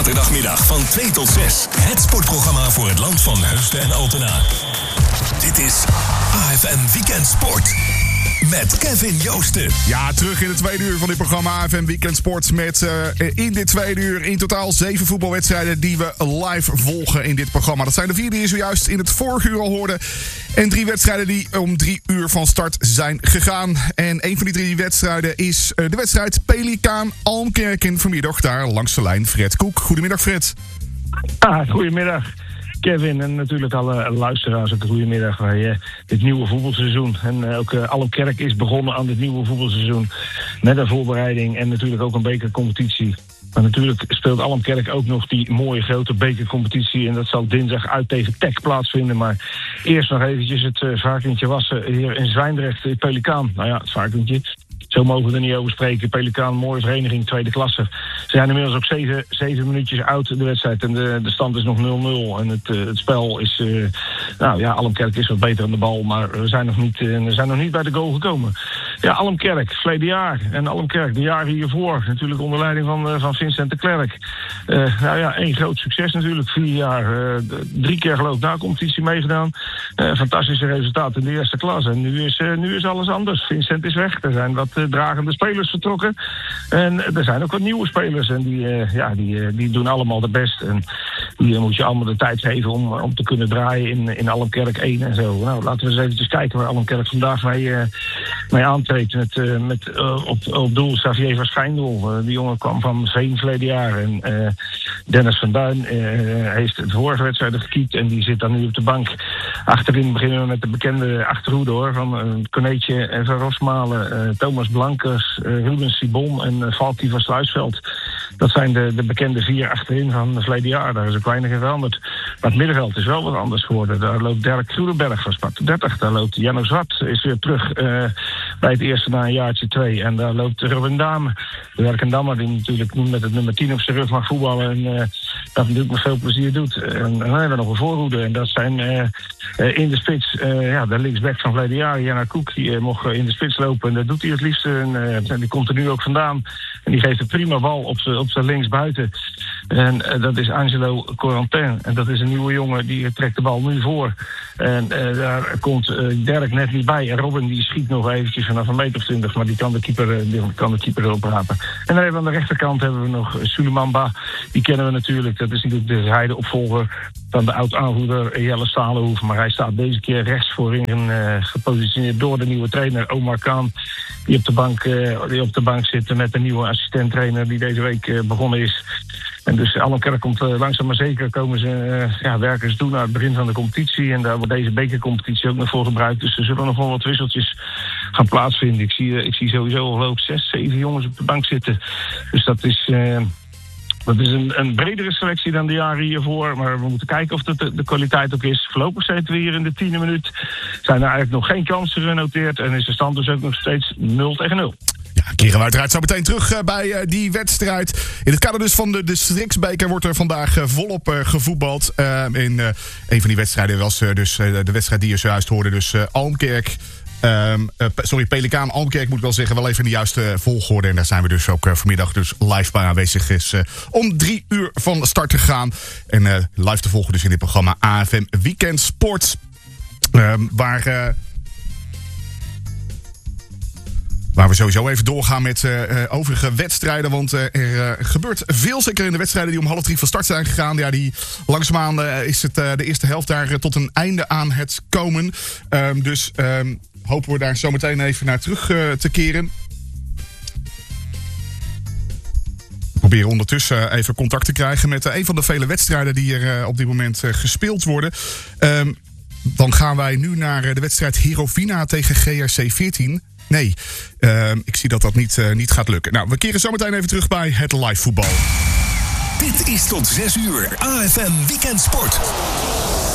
Zaterdagmiddag van 2 tot 6. Het sportprogramma voor het land van Heusden en Altena. Dit is AFM Weekend Sport. Met Kevin Joosten. Ja, terug in het tweede uur van dit programma AFM Weekend Sport. Met in dit tweede uur in totaal 7 voetbalwedstrijden die we live volgen in dit programma. Dat zijn de 4 die je zojuist in het vorige uur al hoorde. En 3 wedstrijden die om 3 uur van start zijn gegaan. En een van die 3 wedstrijden is de wedstrijd Pelikaan Almkerk. En vanmiddag daar langs de lijn Fred Koek. Goedemiddag Fred. Goedemiddag Kevin en natuurlijk alle luisteraars. Ook een goedemiddag bij dit nieuwe voetbalseizoen. En ook Almkerk is begonnen aan dit nieuwe voetbalseizoen. Met een voorbereiding en natuurlijk ook een bekercompetitie. Maar natuurlijk speelt Almkerk ook nog die mooie grote bekercompetitie. En dat zal dinsdag uit tegen TEC plaatsvinden. Maar eerst nog eventjes het varkentje wassen hier in Zwijndrecht, Pelikaan. Nou ja, het varkentje. Zo mogen we er niet over spreken. Pelikaan, mooie vereniging, tweede klasse. Ze zijn inmiddels ook 7 minuutjes oud, de wedstrijd. En de stand is nog 0-0. En het spel is... Almkerk is wat beter aan de bal. Maar we zijn nog niet bij de goal gekomen. Ja, Almkerk, verleden jaar. En Almkerk, de jaren hiervoor. Natuurlijk onder leiding van Vincent de Klerk. Één groot succes natuurlijk. 4 jaar, 3 keer geloof ik na competitie meegedaan. Fantastische resultaten in de eerste klas. En nu is alles anders. Vincent is weg. Er zijn wat dragende spelers vertrokken. En er zijn ook wat nieuwe spelers. En die doen allemaal de best. En die moet je allemaal de tijd geven om te kunnen draaien in Almkerk 1 en zo. Nou, laten we eens eventjes kijken waar Almkerk vandaag mee aantreedt. Op doel Xavier van Schijndel. Die jongen kwam van Veen verleden jaar. En Dennis van Duin heeft de vorige wedstrijd gekiept. En die zit dan nu op de bank. Achterin beginnen we met de bekende achterhoede hoor. Van Corneetje en Van Rosmalen, Thomas Blankers, Ruben Sibon en Valky van Sluisveld. Dat zijn de bekende 4 achterin van het verleden jaar. Daar is ook weinig in veranderd. Maar het middenveld is wel wat anders geworden. Daar loopt Dirk Groenenberg van Sparta 30. Daar loopt Janno Zwart, is weer terug bij het eerste na een jaartje 2. En daar loopt Robin Dame. Werkendammer, die natuurlijk nu met het nummer 10 op zijn rug mag voetballen. En dat natuurlijk met veel plezier doet. En dan hebben we nog een voorhoede. En dat zijn in de spits, de linksback van verleden jaar, Jana Koek, die mocht in de spits lopen. En dat doet hij het liefst. En die komt er nu ook vandaan. En die geeft een prima bal op zijn linksbuiten. En dat is Angelo Corentin. En dat is een nieuwe jongen, die trekt de bal nu voor. En daar komt Dirk net niet bij. En Robin die schiet nog eventjes vanaf 1,20 meter. Maar die kan de keeper erop rapen. En dan hebben we aan de rechterkant hebben we nog Sulemamba. Die kennen we natuurlijk. Dat is natuurlijk de heideopvolger van de oud-aanvoerder Jelle Stalenhoef. Maar hij staat deze keer rechts voorin gepositioneerd door de nieuwe trainer Omar Khan. Die op de bank zit met de nieuwe assistent-trainer die deze week begonnen is. En dus Almkerk komt langzaam maar zeker werken ze toe naar het begin van de competitie. En daar wordt deze bekercompetitie ook nog voor gebruikt. Dus er zullen nog wel wat wisseltjes gaan plaatsvinden. Ik zie sowieso geloof ik 6, 7 jongens op de bank zitten. Dus dat is een bredere selectie dan de jaren hiervoor. Maar we moeten kijken of dat de kwaliteit ook is. Voorlopig zitten we hier in de 10e minuut. Zijn er eigenlijk nog geen kansen genoteerd. En is de stand dus ook nog steeds 0-0. Ja, keren we uiteraard zo meteen terug bij die wedstrijd. In het kader dus van de Districtsbeker wordt er vandaag volop gevoetbald. In een van die wedstrijden was dus de wedstrijd die je zojuist hoorde. Dus Almkerk... Pelikaan Almkerk moet ik wel zeggen, wel even in de juiste volgorde. En daar zijn we dus ook vanmiddag dus live bij aanwezig is om 3 uur van start te gaan. En live te volgen dus in dit programma AFM Weekend Sport. Waar we sowieso even doorgaan met overige wedstrijden. Want er gebeurt veel, zeker in de wedstrijden die om 2:30 van start zijn gegaan. Ja, die langzaamaan is het de eerste helft daar tot een einde aan het komen. Dus hopen we daar zo meteen even naar terug te keren. We proberen ondertussen even contact te krijgen met een van de vele wedstrijden die er op dit moment gespeeld worden. Dan gaan wij nu naar de wedstrijd Herovina tegen GRC 14. Nee, ik zie dat niet gaat lukken. Nou, we keren zo meteen even terug bij het live voetbal. Dit is tot 6 uur AFM Weekend Sport.